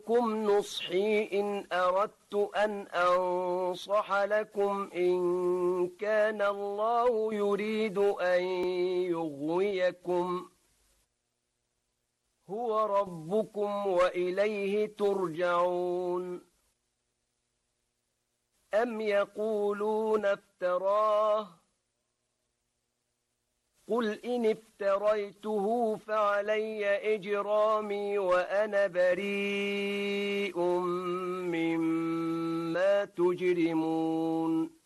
ذلكم نصحي إن أردت أن أنصح لكم إن كان الله يريد أن يغويكم هو ربكم وإليه ترجعون أم يقولون افتراه قل إن افتريته فعلي إجرامي وأنا بريء مما تجرمون